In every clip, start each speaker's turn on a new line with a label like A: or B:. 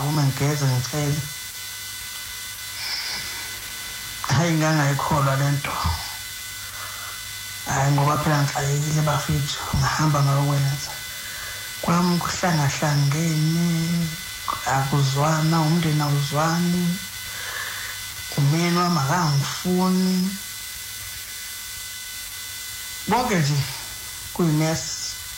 A: uma ngigeza ngicela hayi ngangayikholwa lento hayi ngoba phela ngixakekile bafethu ngihamba ngakwenza kwami kuhlangahlangene akuzwana umndeni awuzwani umyeni wami akangifuni bonke nje kuyinesi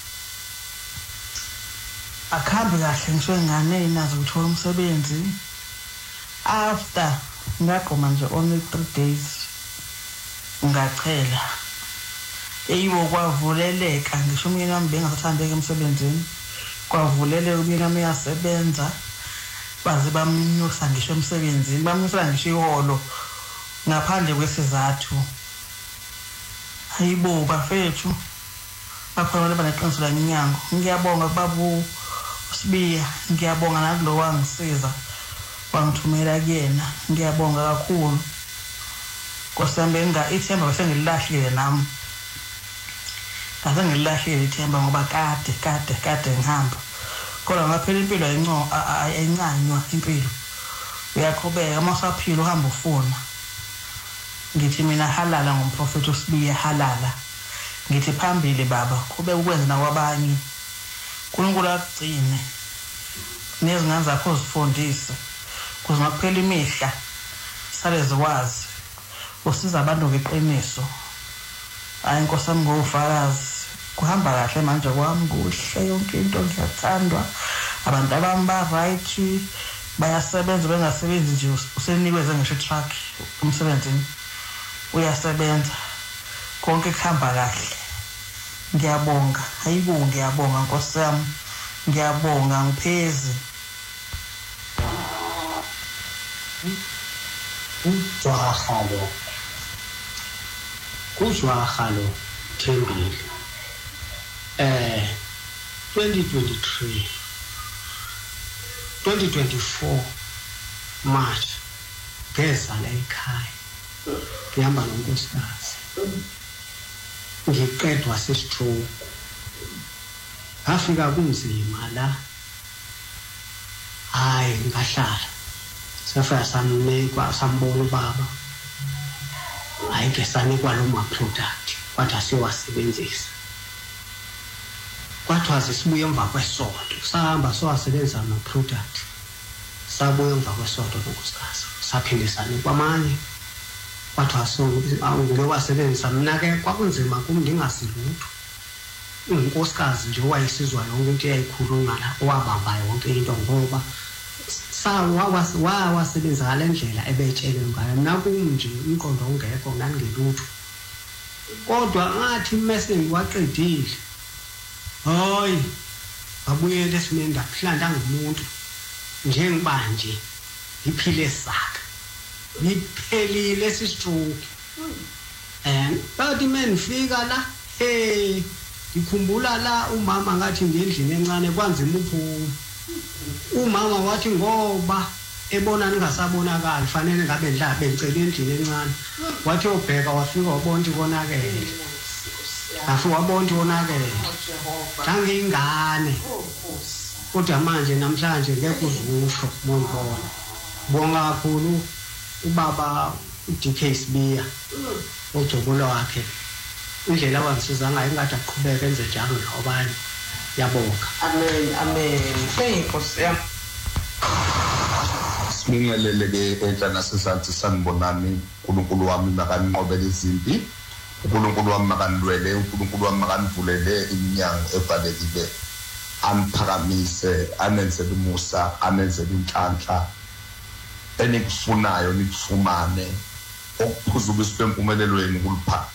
A: akhambe kahle ngisho ingane inazo ukuthola umsebenzi after ngaqoma nje only 3 days ngachela eyibo kwavuleleka ngisho umyeni wami bengasathandeka emsebenzini kwavuleleka umyeni wami uyasebenza baze bamnyusa ngisho emsebenzini bamnyusa ngisho iholo ngaphandle kwesizathu hayibo bafethu bakhona baneqiniso la minyango ngiyabonga babu Sibiya ngiyabonga nakulo wangisiza wangithumela kuyena ngiyabonga kakhulu kosambe ithemba bese ngililahlile nami ase ngililahlile ithemba ngoba kade ngihamba kodwa ngaphela impilo ayincanywa impilo uyaqhubeka masaphila uhamba ufuna ngithi mina halala ngomprofeti uSibiya halala ngithi phambili baba kube ukwenza nakwabanye uNkulunkulu akugcine nezingane zakho zifundise kuze ngakuphela imihla sale zikwazi usiza abantu ngeqiniso hayi inkosi yami ngofakazi kuhamba kahle manje kwami kuhle yonke into ngiyathandwa abantu abami ba right bayasebenza bengasebenzi nje usenikweze ngisho truck umsebenzini uyasebenza konke kuhamba kahle ngiyabonga hayibo ngiyabonga Nkosi yami ngiyabonga ngiphezi
B: kuzwahalo Thembile 2024 March ngeza la ekhaya ngihamba nonkosikazi ngiqedwa sestroke afika kunzima la hayi ngahlala safika samnikwa sambona baba hayi ke sanikwa lo ma product kwathi asiwasebenzisa kwathi sibuye emva kwesonto sahamba sowasebenzisa ama product sabuye emva kwesonto nonkosikazi saphindisana kwamanye kwathi ngiyowasebenzisa mina ke kwakunzima kum ngingasilutho unkosikazi nje wayisizwa yonke into eyayikhulunywa la owabamba yonke into ngoba wawasebenza ngale ndlela ebetshele ngayo nakunje inqondo ongekho ngangelutho kodwa ngathi mase ngiwaqedile hayi abuyele esimeni ngahlanda ngumuntu njengibanje iphile saka ngiphelile sistroke bathi menifika la ngikhumbula la umama ngathi ngendlini encane kwanzima uphume umama wathi ngoba ebona ningasabonakala fanele ngabe ndlabe ngicela endlini encane wathi obheka wafika wabona ikonakele afika wabona ikonakele ngangingane kodwa manje namhlanje ngeke uzusho ngibona bonga kakhulu ubaba uDK Sibiya ojobula wakhe indlela wangisiza ngayo ngathi aqhubeke enze njalo nabanye yabonga
A: amen Nkosi yami
C: Sibingelele ke enhla nasizansi sanibonani uNkulunkulu wami makanqobele izimpi uNkulunkulu wami makanilwele uNkulunkulu wami makanivulele iminyango evalekile amphakamise anenzele umusa anenzele inhlanhla enikufunayo nikufumane okuphuza ubisi bempumelelweni kulipha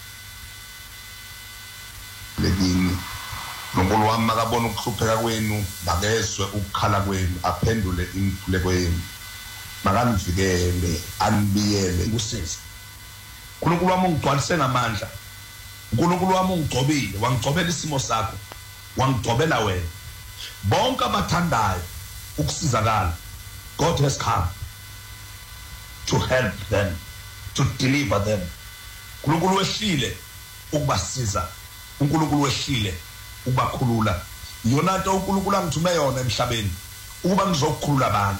C: lekini uNkulunkulu wami makabona ukuhlupheka kwenu makezwe ukukhala kwenu aphendule imphuleko yenu makanivikele anibiyele usizo uNkulunkulu wami ungigcwalise ngamandla uNkulunkulu wami ungigcobile wangigcobela isimo sakho wangigcobela wena bonke abathandayo ukusizakala God has come to help them to deliver them uNkulunkulu wehlile ukubasiza uNkulunkulu wehlile ukubakhulula yona into uNkulunkulu angithume yona emhlabeni ukuba ngizokukhulula abantu